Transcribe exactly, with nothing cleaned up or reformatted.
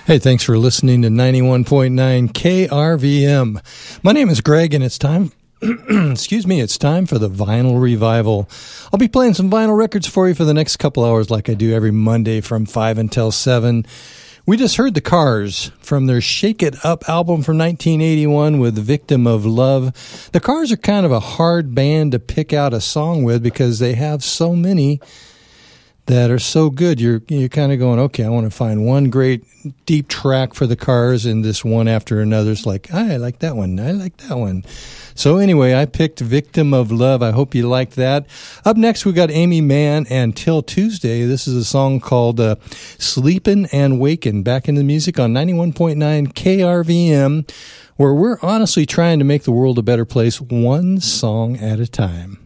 Hey, thanks for listening to ninety-one point nine K R V M. My name is Greg, and it's time, excuse me, it's time for the Vinyl Revival. I'll be playing some vinyl records for you for the next couple hours like I do every Monday from five until seven. We just heard the Cars from their Shake It Up album from nineteen eighty-one with Victim of Love. The Cars are kind of a hard band to pick out a song with because they have so many that are so good. You're you're kind of going, okay, I want to find one great deep track for the Cars, and this one after another is like, ah, I like that one, I like that one. So anyway, I picked Victim of Love. I hope you liked that. Up next, we got Amy Mann and Till Tuesday. This is a song called uh, Sleepin' and Wakin'. Back into the music on ninety-one point nine K R V M, where we're honestly trying to make the world a better place one song at a time.